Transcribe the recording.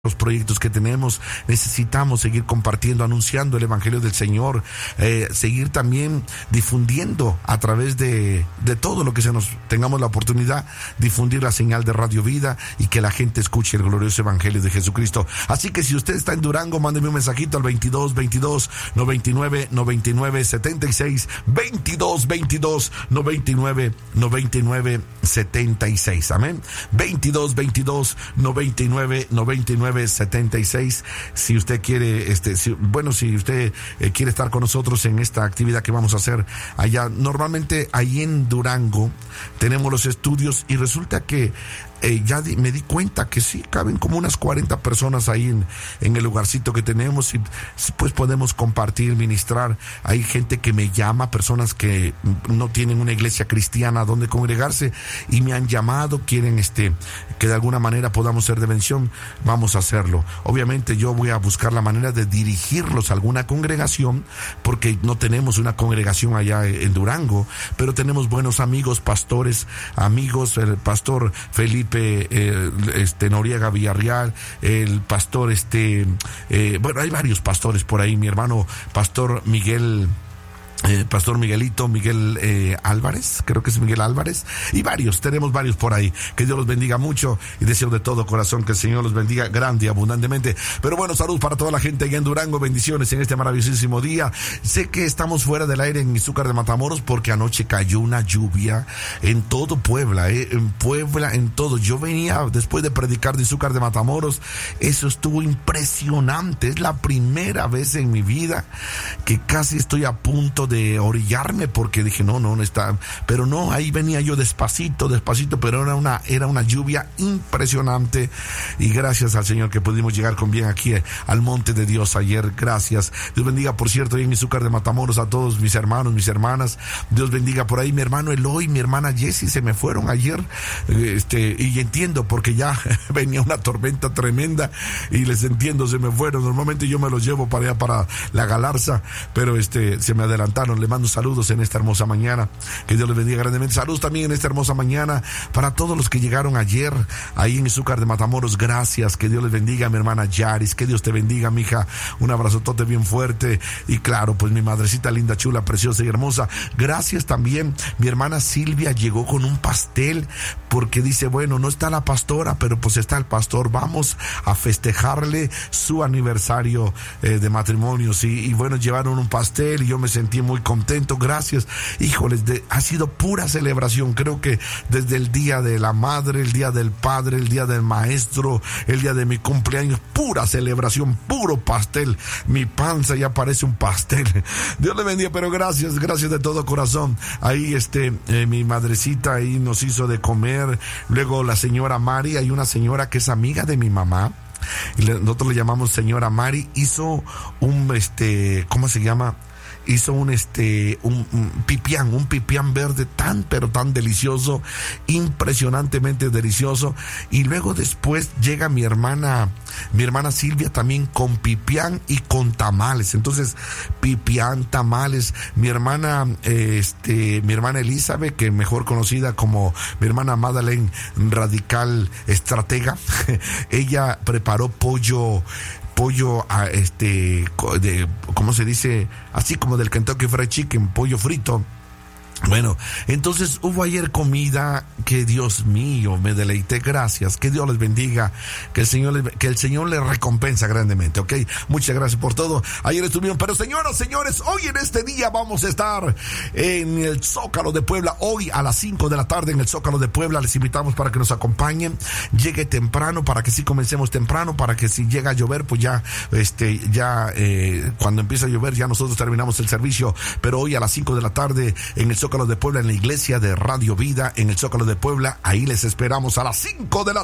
los proyectos que tenemos. Necesitamos seguir compartiendo, anunciando el Evangelio del Señor, seguir también difundiendo a través de todo lo que tengamos la oportunidad, difundir la señal de Radio Vida y que la gente escuche el glorioso Evangelio de Jesucristo. Así que si usted está en Durango, mándeme un mensajito al 2222-99-99-76, 2222-99-99-76, amén, 2222-99-99-76. Si usted quiere, si usted quiere estar con nosotros en esta actividad que vamos a hacer allá. Normalmente ahí en Durango tenemos los estudios y resulta que ya me di cuenta que sí, caben como unas 40 personas ahí en el lugarcito que tenemos, y pues podemos compartir, ministrar. Hay gente que me llama, personas que no tienen una iglesia cristiana donde congregarse y me han llamado, quieren que de alguna manera podamos ser de bendición. Vamos a hacerlo. Obviamente yo voy a buscar la manera de dirigirlos a alguna congregación, porque no tenemos una congregación allá en Durango, pero tenemos buenos amigos, pastores, amigos, el pastor Felipe Noriega Villarreal, el pastor hay varios pastores por ahí, mi hermano pastor Miguel Álvarez, creo que es Miguel Álvarez, y tenemos varios por ahí. Que Dios los bendiga mucho y deseo de todo corazón que el Señor los bendiga grande y abundantemente. Pero bueno, salud para toda la gente allá en Durango, bendiciones en este maravillosísimo día. Sé que estamos fuera del aire en Izúcar de Matamoros porque anoche cayó una lluvia en todo Puebla, en Puebla, en todo. Yo venía después de predicar de Izúcar de Matamoros, eso estuvo impresionante. Es la primera vez en mi vida que casi estoy a punto de orillarme, porque dije no está, pero no, ahí venía yo despacito, pero era una lluvia impresionante, y gracias al Señor que pudimos llegar con bien aquí al monte de Dios ayer. Gracias. Dios bendiga, por cierto, ahí en Izúcar de Matamoros a todos mis hermanos, mis hermanas. Dios bendiga por ahí mi hermano Eloy, mi hermana Jessie, se me fueron ayer, y entiendo porque ya venía una tormenta tremenda y les entiendo, se me fueron. Normalmente yo me los llevo para allá, para la Galarza, pero se me adelantaron. Le mando saludos en esta hermosa mañana. Que Dios les bendiga grandemente. Saludos también en esta hermosa mañana para todos los que llegaron ayer ahí en Izúcar de Matamoros. Gracias. Que Dios les bendiga, mi hermana Yaris. Que Dios te bendiga, mija. Un abrazotote bien fuerte. Y claro, pues mi madrecita linda, chula, preciosa y hermosa. Gracias también. Mi hermana Silvia llegó con un pastel porque dice, bueno, no está la pastora, pero pues está el pastor. Vamos a festejarle su aniversario de matrimonio. Sí, y bueno, llevaron un pastel y yo me sentí muy contento. Gracias. Híjoles, ha sido pura celebración. Creo que desde el día de la madre, el día del padre, el día del maestro, el día de mi cumpleaños, pura celebración, puro pastel. Mi panza ya parece un pastel. Dios le bendiga, pero gracias de todo corazón. Ahí mi madrecita ahí nos hizo de comer. Luego la señora Mari, hay una señora que es amiga de mi mamá, y nosotros le llamamos señora Mari, hizo un ¿cómo se llama? Hizo un pipián verde pero tan delicioso, impresionantemente delicioso. Y luego después llega mi hermana Silvia también con pipián y con tamales. Entonces, pipián, tamales. Mi hermana Elizabeth, que mejor conocida como mi hermana Madeleine Radical Estratega, ella preparó pollo ¿cómo se dice? Así como del Kentucky Fried Chicken, pollo frito. Bueno, entonces hubo ayer comida que, Dios mío, me deleité. Gracias, que Dios les bendiga, que el Señor les recompensa grandemente, ¿ok? Muchas gracias por todo. Ayer estuvieron, pero señoras, señores, hoy en este día vamos a estar en el Zócalo de Puebla, hoy a las 5 de la tarde en el Zócalo de Puebla. Les invitamos para que nos acompañen, llegue temprano, para que sí comencemos temprano, para que si llega a llover, pues ya, cuando empieza a llover, ya nosotros terminamos el servicio. Pero hoy a las 5 de la tarde en el Zócalo de Puebla, en la iglesia de Radio Vida, en el Zócalo de Puebla, ahí les esperamos a las 5 de la